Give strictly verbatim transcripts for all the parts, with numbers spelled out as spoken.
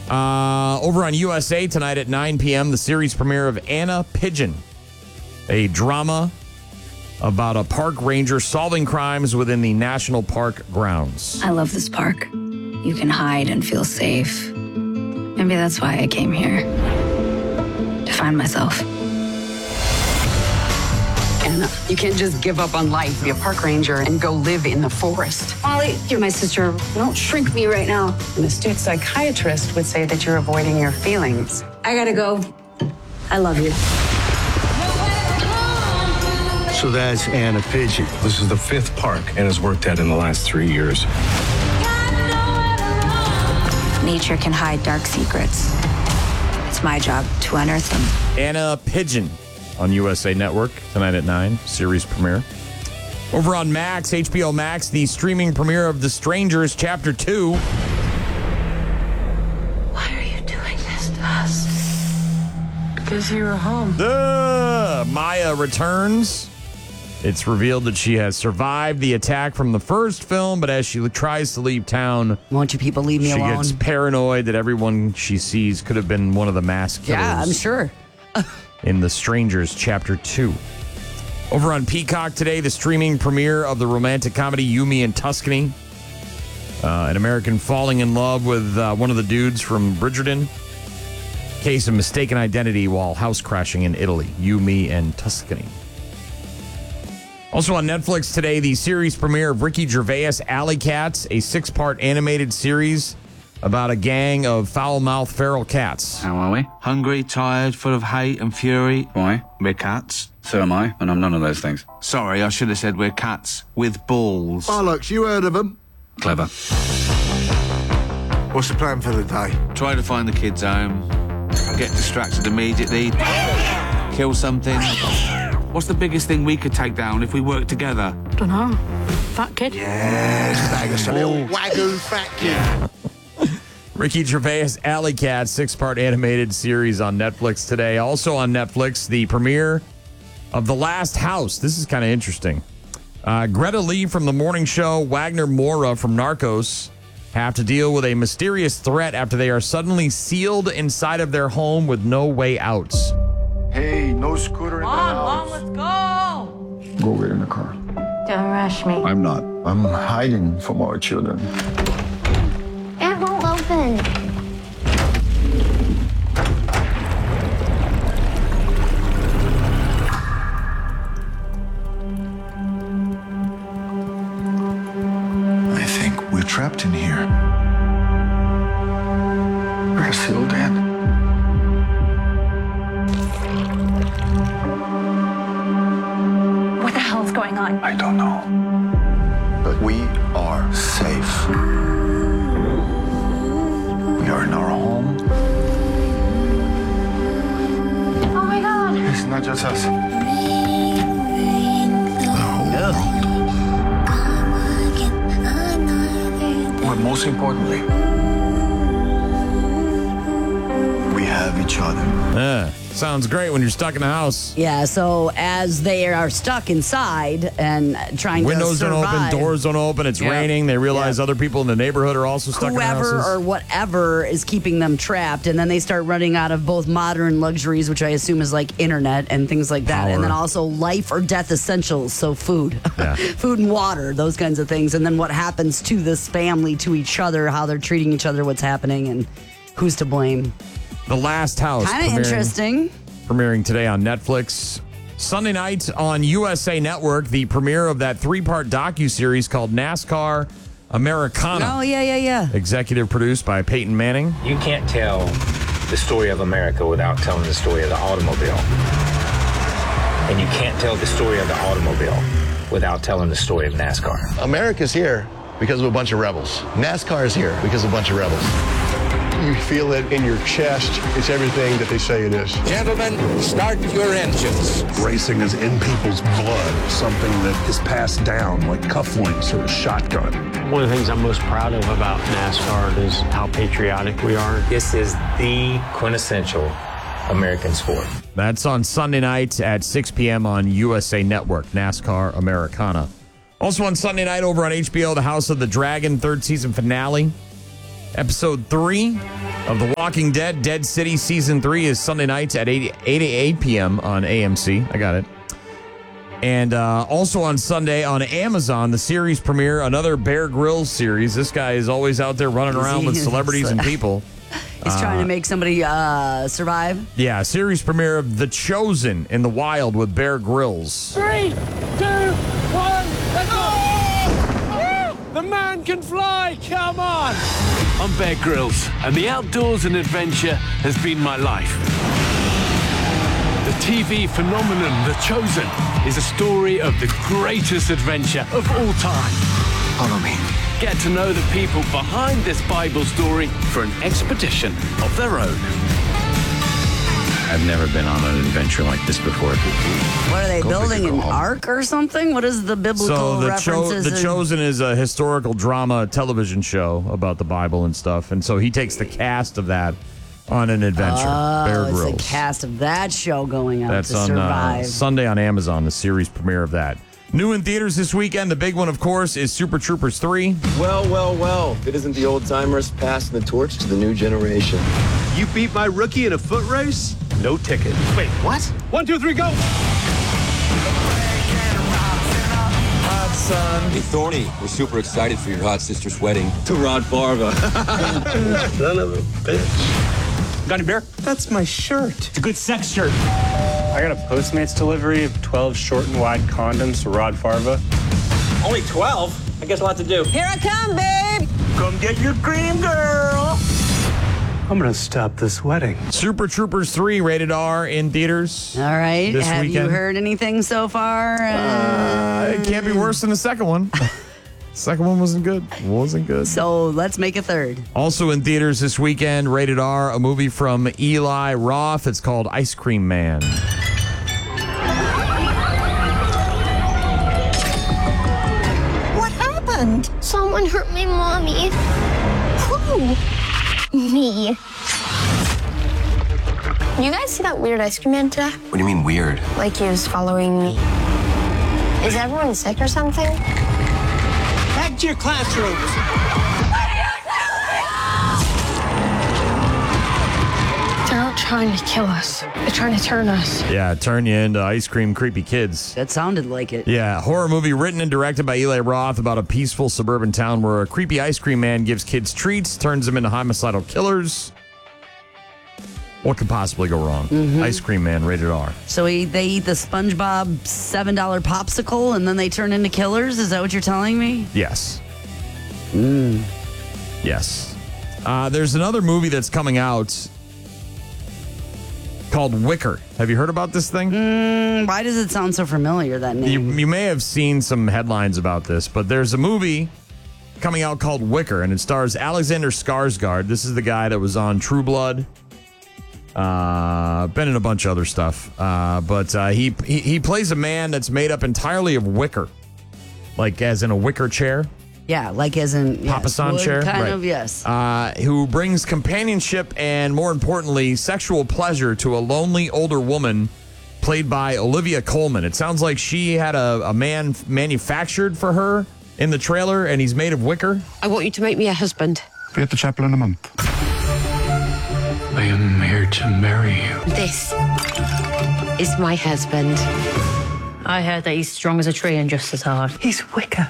Uh, over on U S A tonight at nine p.m., the series premiere of Anna Pigeon, a drama about a park ranger solving crimes within the national park grounds. I love this park. You can hide and feel safe. Maybe that's why I came here. To find myself. Anna, you can't just give up on life, be a park ranger, and go live in the forest. Molly, you're my sister. Don't shrink me right now. An astute psychiatrist would say that you're avoiding your feelings. I gotta go. I love you. So that's Anna Pigeon. This is the fifth park Anna's worked at in the last three years. Nature can hide dark secrets. It's my job to unearth them. Anna Pigeon on U S A Network tonight at nine, series premiere. Over on Max, H B O Max, the streaming premiere of The Strangers Chapter two. Why are you doing this to us? Because you were home. Uh, Maya returns. It's revealed that she has survived the attack from the first film, but as she tries to leave town, won't you people leave me she alone? gets paranoid that everyone she sees could have been one of the mass killers. Yeah, I'm sure. In The Strangers Chapter two. Over on Peacock today, the streaming premiere of the romantic comedy Yumi and Tuscany. Uh, an American falling in love with uh, one of the dudes from Bridgerton. Case of mistaken identity while house crashing in Italy. Yumi and Tuscany. Also on Netflix today, the series premiere of Ricky Gervais' Alley Cats, a six-part animated series about a gang of foul-mouthed feral cats. How are we? Hungry, tired, full of hate and fury. Why? We're cats. So am I, and I'm none of those things. Sorry, I should have said we're cats with balls. Bollocks, you heard of them? Clever. What's the plan for the day? Try to find the kids' home. Get distracted immediately. Kill something. What's the biggest thing we could take down if we work together? Don't know. Fat kid? Yes, Angus, a little wagyu fat kid. Ricky Gervais' Alley Cat, six-part animated series on Netflix today. Also on Netflix, the premiere of The Last House. This is kind of interesting. Uh, Greta Lee from The Morning Show, Wagner Moura from Narcos have to deal with a mysterious threat after they are suddenly sealed inside of their home with no way out. Hey, no scooter in the house. Mom, let's go. Go get in the car. Don't rush me. I'm not. I'm hiding from our children. It won't open. I think we're trapped in here. We're sealed in. What the hell's going on? I don't know. But we are safe. We are in our home. Oh my God. It's not just us. The whole world. But most importantly, we have each other. Uh, sounds great when you're stuck in a house. Yeah, so as they are stuck inside and trying Windows to don't survive, open, doors don't open, it's Yeah. raining. They realize Yeah. other people in the neighborhood are also stuck in whoever houses. or whatever is keeping them trapped, and then they start running out of both modern luxuries, which I assume is like internet and things like that, Power. and then also life or death essentials, so food, Yeah. food and water, those kinds of things, and then what happens to this family, to each other, how they're treating each other, what's happening, and who's to blame. The Last House. Kind of premiering- interesting. Premiering today on Netflix. Sunday night on U S A Network, the premiere of that three-part docuseries called NASCAR Americana. Oh, yeah, yeah, yeah. Executive produced by Peyton Manning. You can't tell the story of America without telling the story of the automobile. And you can't tell the story of the automobile without telling the story of NASCAR. America's here because of a bunch of rebels. NASCAR is here because of a bunch of rebels. You feel it in your chest. It's everything that they say it is. Gentlemen, start your engines. Racing is in people's blood, something that is passed down like cufflinks or a shotgun. One of the things I'm most proud of about NASCAR is how patriotic we are. This is the quintessential American sport. That's on Sunday night at six p.m. on U S A Network, NASCAR Americana. Also on Sunday night over on H B O, The House of the Dragon, third season finale. Episode three of The Walking Dead, Dead City Season three is Sunday nights at eight, eight, eight p.m. on A M C. I got it. And uh, also on Sunday on Amazon, the series premiere, another Bear Grylls series. This guy is always out there running around with celebrities and people. He's uh, trying to make somebody uh, survive. Yeah, series premiere of The Chosen in the Wild with Bear Grylls. Three, two, one, let's go! The man can fly, come on! I'm Bear Grylls, and the outdoors and adventure has been my life. The T V phenomenon, The Chosen, is a story of the greatest adventure of all time. Follow me. Get to know the people behind this Bible story for an expedition of their own. I've never been on an adventure like this before. What are they Go building, an home. ark or something? What is the biblical So the, cho- references? the in- Chosen is a historical drama television show about the Bible and stuff. And so he takes the cast of that on an adventure. Oh, Bear it's Grylls. the cast of that show going out That's to on uh, survive. Sunday on Amazon, the series premiere of that. New in theaters this weekend, the big one, of course, is Super Troopers three. Well, well, well. It isn't the old timers passing the torch to the new generation. You beat my rookie in a foot race? No ticket. Wait, what? One, two, three, go! Hot son. Hey, Thorny, we're super excited for your hot sister's wedding. To Rod Farva. Son of a bitch. Got any beer? That's my shirt. It's a good sex shirt. I got a Postmates delivery of twelve short and wide condoms to Rod Farva. Only twelve? I guess a lot to do. Here I come, babe. Come get your cream, girl. I'm going to stop this wedding. Super Troopers three, rated R, in theaters. All right. This Have weekend. you heard anything so far? Uh, it can't be worse than the second one. Second one wasn't good. Wasn't good. So let's make a third. Also in theaters this weekend, rated R, a movie from Eli Roth. It's called Ice Cream Man. What happened? Someone hurt my mommy. Who? Me. You guys see that weird ice cream man today? What do you mean weird? Like he was following me. Is everyone sick or something? Back to your classrooms. They're not trying to kill us. They're trying to turn us. Yeah, turn you into ice cream creepy kids. That sounded like it. Yeah, horror movie written and directed by Eli Roth about a peaceful suburban town where a creepy ice cream man gives kids treats, turns them into homicidal killers. What could possibly go wrong? Mhm. Ice Cream Man, rated R. So he, they eat the SpongeBob seven dollar popsicle and then they turn into killers? Is that what you're telling me? Yes. Mm. Yes. Uh, there's another movie that's coming out called Wicker. Have you heard about this thing? Mm, why does it sound so familiar, that name? You, you may have seen some headlines about this, but there's a movie coming out called Wicker, and it stars Alexander Skarsgård. This is the guy that was on True Blood. Uh, been in a bunch of other stuff. Uh, but uh, he, he he plays a man that's made up entirely of wicker. Like as in a wicker chair. Yeah, like as in yes, Papasan wood, chair. kind Right. of, yes. Uh, who brings companionship and, more importantly, sexual pleasure to a lonely older woman played by Olivia Colman. It sounds like she had a, a man manufactured for her in the trailer, and he's made of wicker. I want you to make me a husband. Be at the chapel in a month. I am here to marry you. This is my husband. I heard that he's strong as a tree and just as hard. He's wicker.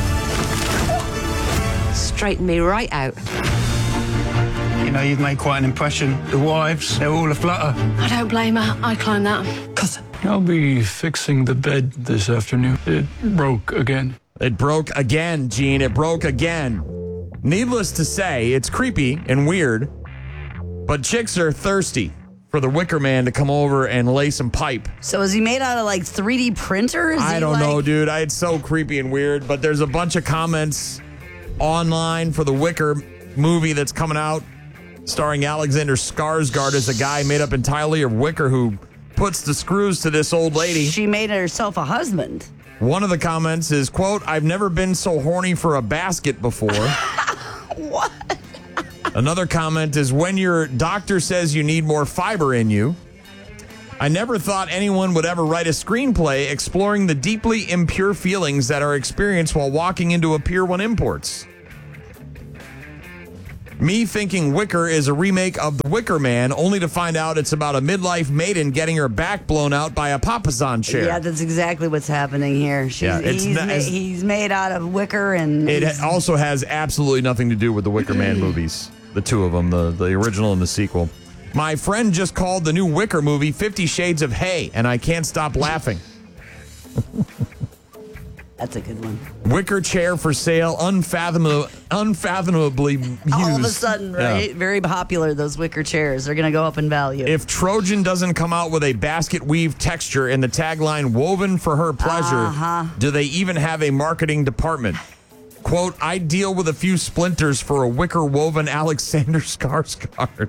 Straighten me right out. You know, you've made quite an impression. The wives, they're all aflutter. I don't blame her. I climbed that. Cousin. I'll be fixing the bed this afternoon. It broke again. It broke again, Gene. It broke again. Needless to say, it's creepy and weird, but chicks are thirsty for the Wicker Man to come over and lay some pipe. So is he made out of like three D printer? Is I he don't like- know, dude. I, it's so creepy and weird, but there's a bunch of comments online for the Wicker movie that's coming out, starring Alexander Skarsgård as a guy made up entirely of wicker who puts the screws to this old lady. She made herself a husband. One of the comments is, quote, "I've never been so horny for a basket before." What? Another comment is, "When your doctor says you need more fiber in you, I never thought anyone would ever write a screenplay exploring the deeply impure feelings that are experienced while walking into a Pier one Imports." Me thinking Wicker is a remake of The Wicker Man, only to find out it's about a midlife maiden getting her back blown out by a papasan chair. Yeah, that's exactly what's happening here. She's, Yeah, it's he's, not- ma- he's made out of wicker and It he's- ha- also has absolutely nothing to do with the Wicker Man movies, the two of them, the, the original and the sequel. My friend just called the new Wicker movie Fifty Shades of Hay, and I can't stop laughing. That's a good one. Wicker chair for sale, unfathomable, unfathomably used. All of a sudden, right? Yeah. Very popular, those wicker chairs. They're going to go up in value. If Trojan doesn't come out with a basket weave texture and the tagline woven for her pleasure, Uh-huh. do they even have a marketing department? Quote, I deal with a few splinters for a wicker woven Alexander Skarsgård.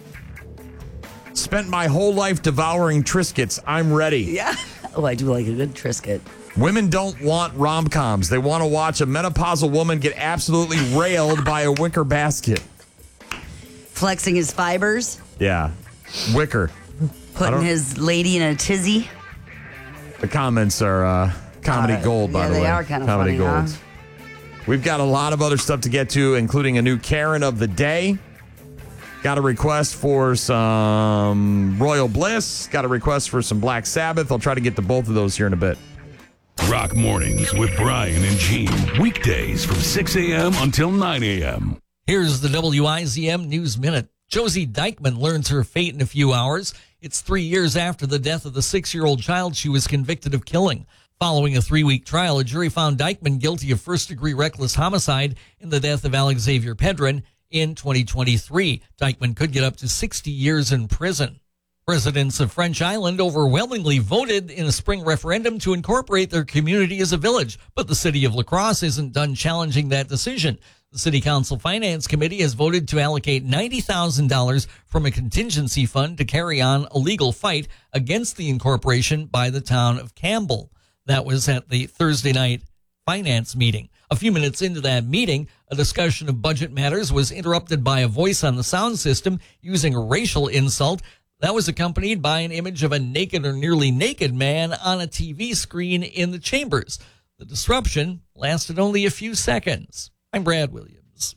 Spent my whole life devouring Triscuits. I'm ready. Yeah. Oh, I do like a good Triscuit. Women don't want rom-coms. They want to watch a menopausal woman get absolutely railed by a wicker basket. Flexing his fibers. Yeah. Wicker. I Putting don't- his lady in a tizzy. The comments are uh, comedy Uh, gold, by yeah, the they way. are kinda comedy funny, gold. huh? We've got a lot of other stuff to get to, including a new Karen of the day. Got a request for some Royal Bliss. Got a request for some Black Sabbath. I'll try to get to both of those here in a bit. Rock Mornings with Brian and Gene. Weekdays from six a.m. until nine a.m. Here's the W I Z M News Minute. Josie Dykeman learns her fate in a few hours. It's three years after the death of the six-year-old child she was convicted of killing. Following a three-week trial, a jury found Dykeman guilty of first-degree reckless homicide in the death of Alex Xavier Pedron in twenty twenty-three. Dykeman could get up to sixty years in prison. Residents of French Island overwhelmingly voted in a spring referendum to incorporate their community as a village, but the city of La Crosse isn't done challenging that decision. The City Council Finance Committee has voted to allocate ninety thousand dollars from a contingency fund to carry on a legal fight against the incorporation by the town of Campbell. That was at the Thursday night finance meeting. A few minutes into that meeting, a discussion of budget matters was interrupted by a voice on the sound system using a racial insult. That was accompanied by an image of a naked or nearly naked man on a T V screen in the chambers. The disruption lasted only a few seconds. I'm Brad Williams.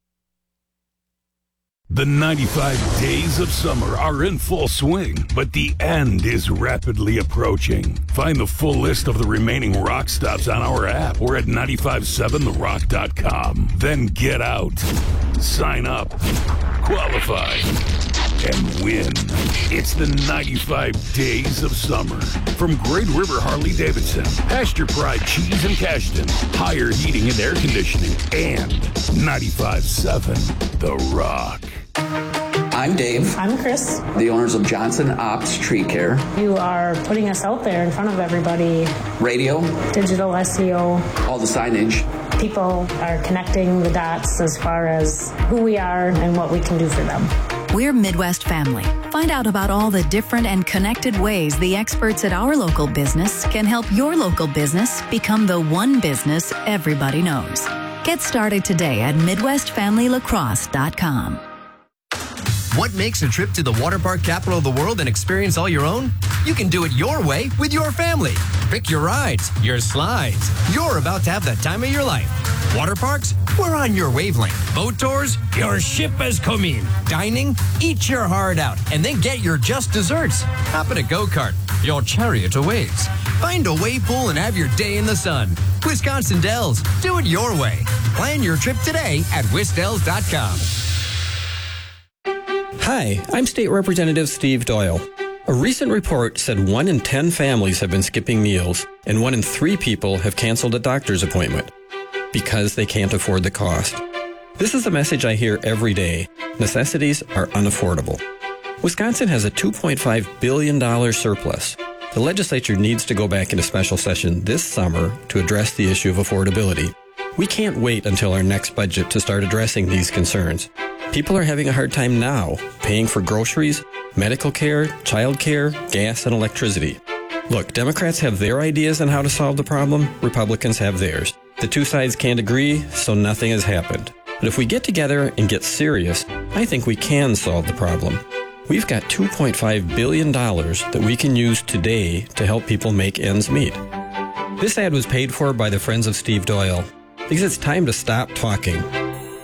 The ninety-five days of summer are in full swing, but the end is rapidly approaching. Find the full list of the remaining rock stops on our app or at nine five seven the rock dot com. Then get out, sign up, qualify, and win. It's the ninety-five days of summer. From Great River Harley Davidson, Pasture Pride Cheese and Cashton, Higher Heating and Air Conditioning, and ninety-five seven The Rock. I'm Dave. I'm Chris. The owners of Johnson Ops Tree Care. You are putting us out there in front of everybody. Radio. Digital S E O. All the signage. People are connecting the dots as far as who we are and what we can do for them. We're Midwest Family. Find out about all the different and connected ways the experts at our local business can help your local business become the one business everybody knows. Get started today at midwest family lacrosse dot com. What makes a trip to the water park capital of the world an experience all your own? You can do it your way with your family. Pick your rides, your slides. You're about to have the time of your life. Water parks? We're on your wavelength. Boat tours? Your ship has come in. Dining? Eat your heart out and then get your just desserts. Hop in a go-kart. Your chariot awaits. Find a wave pool and have your day in the sun. Wisconsin Dells. Do it your way. Plan your trip today at wisdells dot com. Hi, I'm State Representative Steve Doyle. A recent report said one in ten families have been skipping meals, and one in three people have canceled a doctor's appointment because they can't afford the cost. This is a message I hear every day. Necessities are unaffordable. Wisconsin has a two point five billion dollars surplus. The legislature needs to go back into special session this summer to address the issue of affordability. We can't wait until our next budget to start addressing these concerns. People are having a hard time now paying for groceries, medical care, child care, gas, and electricity. Look, Democrats have their ideas on how to solve the problem. Republicans have theirs. The two sides can't agree, so nothing has happened. But if we get together and get serious, I think we can solve the problem. We've got two point five billion dollars that we can use today to help people make ends meet. This ad was paid for by the Friends of Steve Doyle because it's time to stop talking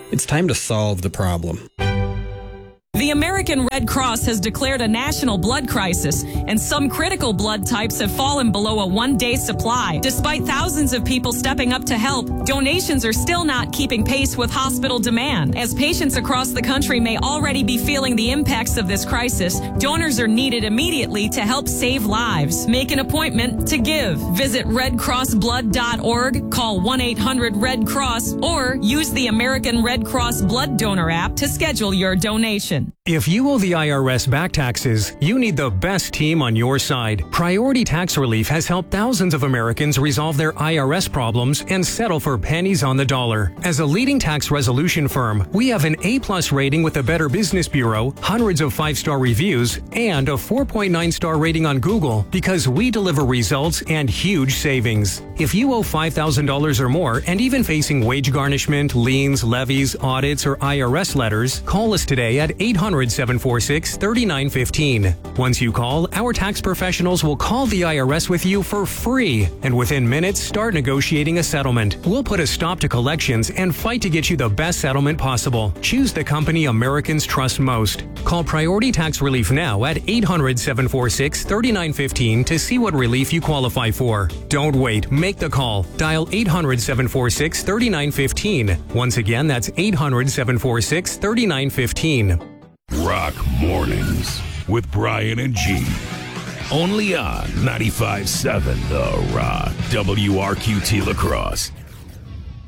It's time to solve the problem. The American Red Cross has declared a national blood crisis, and some critical blood types have fallen below a one-day supply. Despite thousands of people stepping up to help, donations are still not keeping pace with hospital demand. As patients across the country may already be feeling the impacts of this crisis, donors are needed immediately to help save lives. Make an appointment to give. Visit red cross blood dot org, call one eight hundred red cross, or use the American Red Cross Blood Donor app to schedule your donation. If you owe the I R S back taxes, you need the best team on your side. Priority Tax Relief has helped thousands of Americans resolve their I R S problems and settle for pennies on the dollar. As a leading tax resolution firm, we have an A-plus rating with the Better Business Bureau, hundreds of five-star reviews, and a four point nine star rating on Google because we deliver results and huge savings. If you owe five thousand dollars or more and even facing wage garnishment, liens, levies, audits, or I R S letters, call us today at eight hundred, seven four six, three nine one five. Once you call, our tax professionals will call the I R S with you for free, and within minutes start negotiating a settlement. We'll put a stop to collections and fight to get you the best settlement possible. Choose the company Americans trust most. Call Priority Tax Relief now at eight hundred, seven four six, three nine one five to see what relief you qualify for. Don't wait, make the call. Dial eight hundred, seven four six, three nine one five. Once again, that's eight hundred, seven four six, three nine one five. Rock Mornings with Brian and G. Only on ninety-five point seven The Rock, W R Q T La Crosse.